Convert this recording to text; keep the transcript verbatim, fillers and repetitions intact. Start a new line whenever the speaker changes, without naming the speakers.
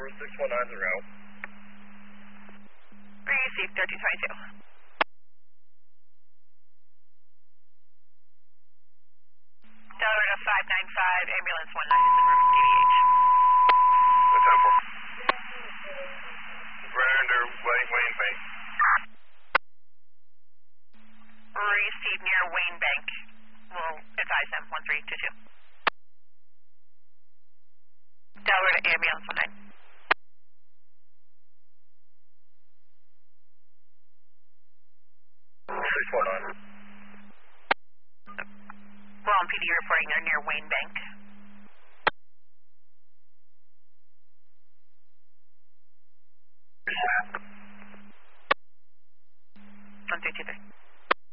six one nine is route.
Receive thirteen twenty-two. Delaware to five nine five, ambulance one nine is en route from D V H.
ten four. Right under Wayne, Wayne Bank.
Receive near Wayne Bank. We'll advise them one three two two. Delaware to ambulance one nine.
six one nine.
Well, P D reporting they're near Wayne Bank.